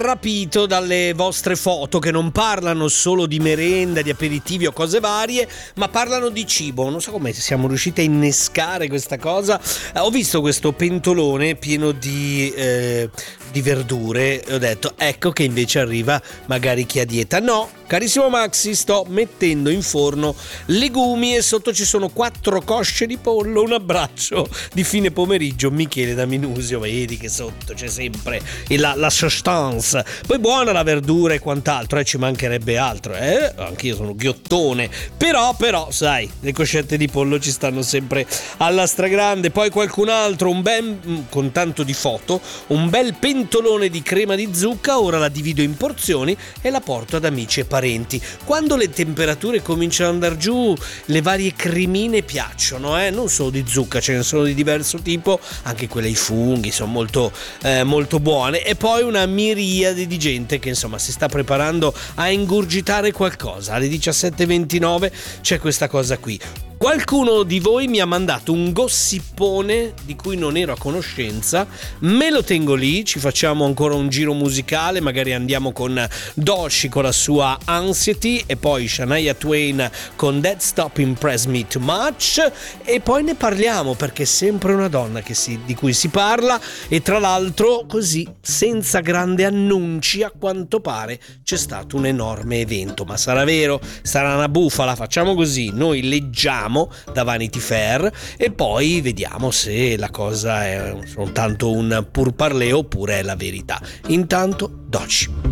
rapito dalle vostre foto che non parlano solo di merenda, di aperitivi o cose varie, ma parlano di cibo. Non so come siamo riusciti a innescare questa cosa. Ho visto questo pentolone pieno di verdure e ho detto ecco che invece arriva magari chi ha dieta. No, carissimo Maxi, sto mettendo in forno legumi e sotto ci sono 4 cosce di pollo. Un abbraccio di fine pomeriggio, Michele da Minusio. Vedi che sotto c'è sempre la sostanza. Poi buona la verdura e quant'altro, ci mancherebbe altro, anch'io sono ghiottone, però sai, le coscette di pollo ci stanno sempre alla stragrande. Poi qualcun altro, con tanto di foto, un bel pentolone di crema di zucca, ora la divido in porzioni e la porto ad amici e parenti. Quando le temperature cominciano ad andare giù, le varie cremine piacciono, non solo di zucca, ce ne sono di diverso tipo, anche quelle ai funghi sono molto buone. E poi una miriade di gente che insomma si sta preparando a ingurgitare qualcosa. Alle 17:29 c'è questa cosa qui. Qualcuno di voi mi ha mandato un gossipone di cui non ero a conoscenza, me lo tengo lì, ci facciamo ancora un giro musicale, magari andiamo con Doshi con la sua Anxiety e poi Shania Twain con That Stop Impress Me Too Much e poi ne parliamo perché è sempre una donna di cui si parla e tra l'altro così senza grandi annunci a quanto pare c'è stato un enorme evento, ma sarà vero? Sarà una bufala? Facciamo così, noi leggiamo da Vanity Fair e poi vediamo se la cosa è soltanto un pourparlers oppure è la verità. Intanto Doci.